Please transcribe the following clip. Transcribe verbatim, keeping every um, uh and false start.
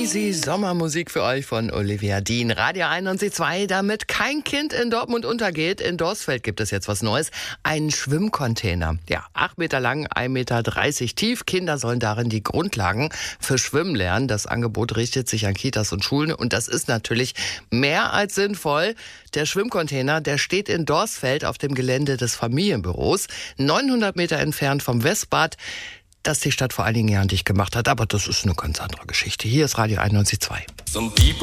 Easy Sommermusik für euch von Olivia Dean. Radio einundneunzig Komma zwei, damit kein Kind in Dortmund untergeht. In Dorsfeld gibt es jetzt was Neues. Einen Schwimmcontainer. Ja, acht Meter lang, ein Meter dreißig tief. Kinder sollen darin die Grundlagen für Schwimmen lernen. Das Angebot richtet sich an Kitas und Schulen. Und das ist natürlich mehr als sinnvoll. Der Schwimmcontainer, der steht in Dorsfeld auf dem Gelände des Familienbüros. neunhundert Meter entfernt vom Westbad, das die Stadt vor einigen Jahren dicht gemacht hat. Aber das ist eine ganz andere Geschichte. Hier ist Radio einundneunzig Komma zwei.